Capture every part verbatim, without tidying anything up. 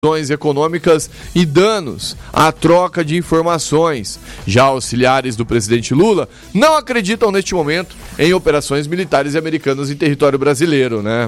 econômicas e danos à troca de informações. Já auxiliares do presidente Lula não acreditam neste momento em operações militares americanas em território brasileiro, né?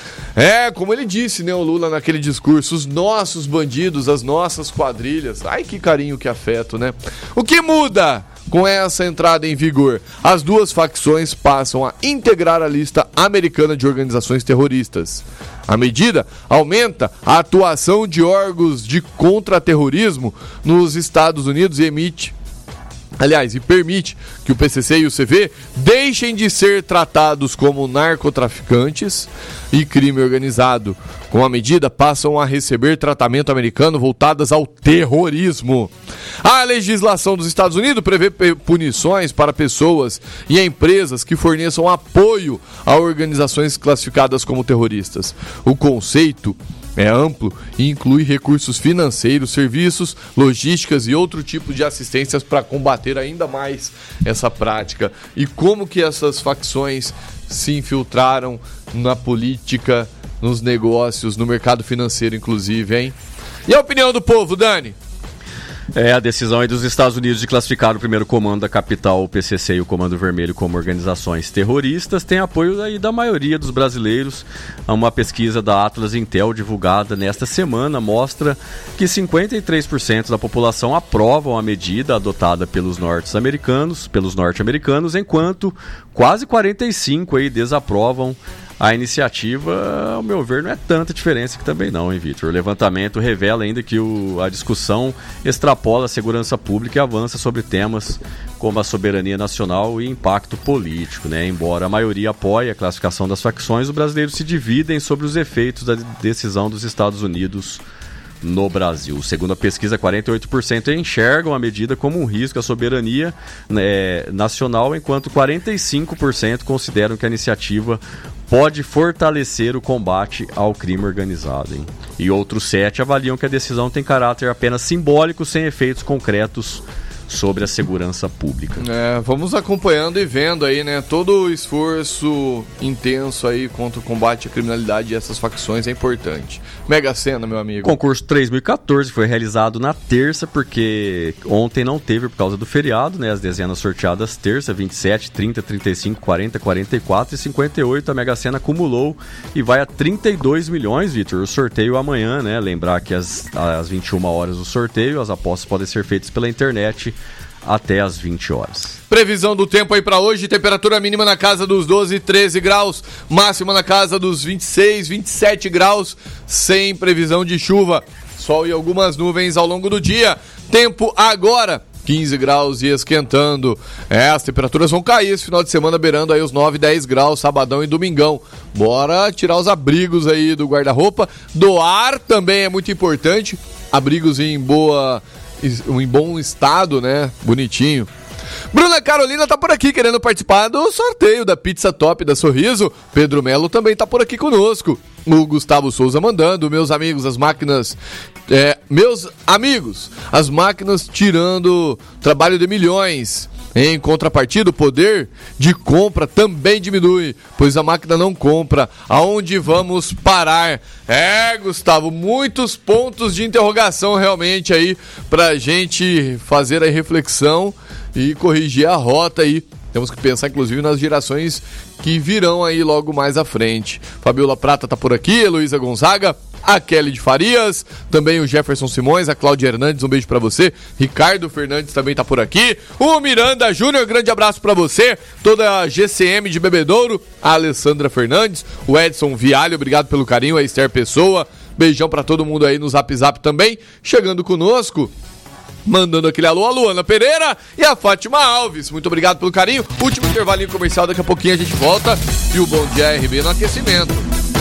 É, como ele disse, né, o Lula naquele discurso, os nossos bandidos, as nossas quadrilhas. Ai, que carinho, que afeto, né? O que muda com essa entrada em vigor? As duas facções passam a integrar a lista americana de organizações terroristas. A medida aumenta a atuação de órgãos de contra-terrorismo nos Estados Unidos e emite, aliás, e permite que o P C C e o C V deixem de ser tratados como narcotraficantes e crime organizado. Com a medida, passam a receber tratamento americano voltadas ao terrorismo. A legislação dos Estados Unidos prevê punições para pessoas e empresas que forneçam apoio a organizações classificadas como terroristas. O conceito é amplo e inclui recursos financeiros, serviços, logísticas e outro tipo de assistências para combater ainda mais essa prática. E como que essas facções se infiltraram na política, nos negócios, no mercado financeiro, inclusive, hein? E a opinião do povo, Dani? É, a decisão aí dos Estados Unidos de classificar o primeiro comando da capital, o P C C e o Comando Vermelho como organizações terroristas tem apoio aí da maioria dos brasileiros. Uma pesquisa da Atlas Intel divulgada nesta semana mostra que cinquenta e três por cento da população aprovam a medida adotada pelos norte-americanos, pelos norte-americanos, enquanto quase quarenta e cinco por cento aí desaprovam a iniciativa. Ao meu ver, não é tanta diferença que também não, hein, Vitor? O levantamento revela ainda que o, a discussão extrapola a segurança pública e avança sobre temas como a soberania nacional e impacto político, né? Embora a maioria apoie a classificação das facções, os brasileiros se dividem sobre os efeitos da decisão dos Estados Unidos no Brasil. Segundo a pesquisa, quarenta e oito por cento enxergam a medida como um risco à soberania, né, nacional, enquanto quarenta e cinco por cento consideram que a iniciativa pode fortalecer o combate ao crime organizado, hein? E outros sete avaliam que a decisão tem caráter apenas simbólico, sem efeitos concretos sobre a segurança pública. É, vamos acompanhando e vendo aí, né, todo o esforço intenso aí contra o combate à criminalidade e essas facções é importante. Mega Sena, meu amigo. O concurso três mil e catorze foi realizado na terça, porque ontem não teve por causa do feriado, né, as dezenas sorteadas terça, vinte e sete, trinta, trinta e cinco, quarenta, quarenta e quatro e cinquenta e oito, a Mega Sena acumulou e vai a trinta e dois milhões, Vitor. O sorteio amanhã, né, lembrar que às, às vinte e uma horas o sorteio, as apostas podem ser feitas pela internet até às vinte horas. Previsão do tempo aí para hoje, temperatura mínima na casa dos doze, treze graus, máxima na casa dos vinte e seis, vinte e sete graus, sem previsão de chuva, sol e algumas nuvens ao longo do dia. Tempo agora, quinze graus e esquentando. É, as temperaturas vão cair esse final de semana, beirando aí os nove, dez graus, sabadão e domingão. Bora tirar os abrigos aí do guarda-roupa. Doar também é muito importante, abrigos em boa... em bom estado, né? Bonitinho. Bruna Carolina tá por aqui querendo participar do sorteio da Pizza Top da Sorriso. Pedro Melo também tá por aqui conosco. O Gustavo Souza mandando, meus amigos, as máquinas... É, meus amigos, as máquinas tirando trabalho de milhões. Em contrapartida, o poder de compra também diminui, pois a máquina não compra. Aonde vamos parar? É, Gustavo, muitos pontos de interrogação realmente aí pra gente fazer a reflexão e corrigir a rota aí. Temos que pensar, inclusive, nas gerações que virão aí logo mais à frente. Fabiola Prata tá por aqui, Heloísa Gonzaga, a Kelly de Farias, também o Jefferson Simões, a Cláudia Hernandes, um beijo pra você. Ricardo Fernandes também tá por aqui. O Miranda Júnior, grande abraço pra você. Toda a G C M de Bebedouro, a Alessandra Fernandes, o Edson Vialho, obrigado pelo carinho, a Esther Pessoa. Beijão pra todo mundo aí no Zap Zap também. Chegando conosco, mandando aquele alô, a Luana Pereira e a Fátima Alves. Muito obrigado pelo carinho. Último intervalinho comercial, daqui a pouquinho a gente volta. E o Bom Dia R B no aquecimento.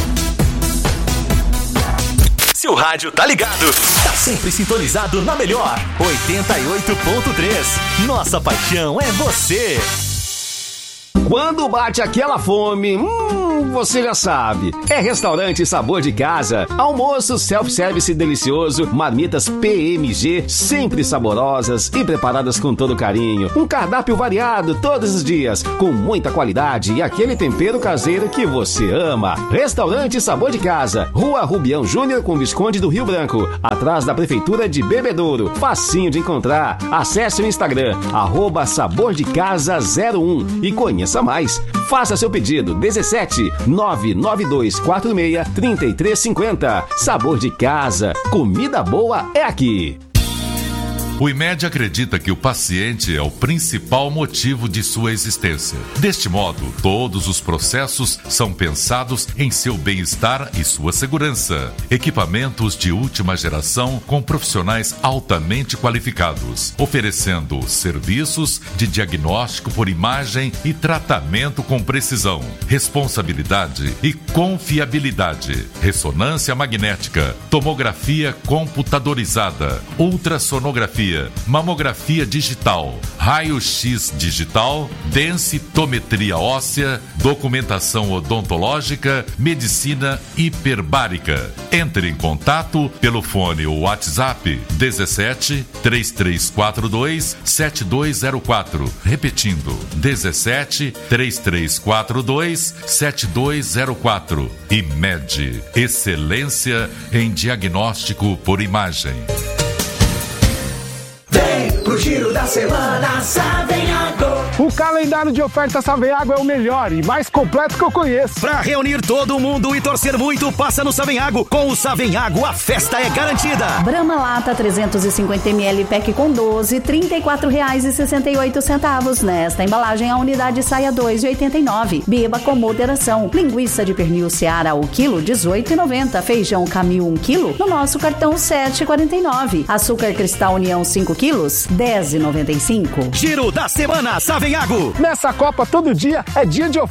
Se o rádio tá ligado, tá sempre sintonizado na melhor oitenta e oito ponto três. Nossa paixão é você. Quando bate aquela fome, hum, Hum, você já sabe. É Restaurante Sabor de Casa. Almoço self-service delicioso, marmitas P M G, sempre saborosas e preparadas com todo carinho. Um cardápio variado todos os dias, com muita qualidade e aquele tempero caseiro que você ama. Restaurante Sabor de Casa, Rua Rubião Júnior com Visconde do Rio Branco, atrás da Prefeitura de Bebedouro. Facinho de encontrar. Acesse o Instagram, arroba Sabor de Casa zero um e conheça mais. Faça seu pedido, dezessete nove nove dois quatro seis três três cinco zero. Sabor de Casa, comida boa é aqui. O IMED acredita que o paciente é o principal motivo de sua existência. Deste modo, todos os processos são pensados em seu bem-estar e sua segurança. Equipamentos de última geração com profissionais altamente qualificados, oferecendo serviços de diagnóstico por imagem e tratamento com precisão, responsabilidade e confiabilidade. Ressonância magnética, tomografia computadorizada, ultrassonografia, mamografia digital, raio-x digital, densitometria óssea, documentação odontológica, medicina hiperbárica. Entre em contato pelo fone ou WhatsApp dezessete, três três quatro dois, sete dois zero quatro. Repetindo, dezessete, três três quatro dois, sete dois zero quatro. IMED, excelência em diagnóstico por imagem. Vem pro Giro da Semana Savenhago. O calendário de ofertas Savenhago é o melhor e mais completo que eu conheço. Pra reunir todo mundo e torcer muito, passa no Savenhago. Com o Savenhago, a festa é garantida. Brahma Lata trezentos e cinquenta mililitros pack com doze, trinta e quatro reais e sessenta e oito centavos. Nesta embalagem, a unidade saia dois reais e oitenta e nove centavos. Beba com moderação. Linguiça de pernil Seara, o quilo, dezoito reais e noventa centavos. Feijão Camil, um quilo, no nosso cartão sete reais e quarenta e nove centavos. Açúcar Cristal União, cinco quilos, dez reais e noventa e cinco centavos. Giro da Semana Savenhago. Nessa Copa, todo dia é dia de oferta.